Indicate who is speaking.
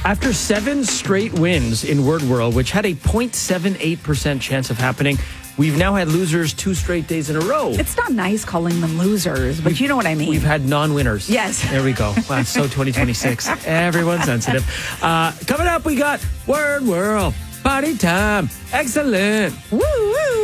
Speaker 1: After 7 straight wins in Word World, which had a 0.78% chance of happening, we've now had losers 2 straight days in a row.
Speaker 2: It's not nice calling them losers, but you know what I mean.
Speaker 1: We've had non-winners.
Speaker 2: Yes.
Speaker 1: There we go. Wow, so 2026. Everyone's sensitive. Coming up, we got Word World. Party time. Excellent.
Speaker 2: Woo, woo.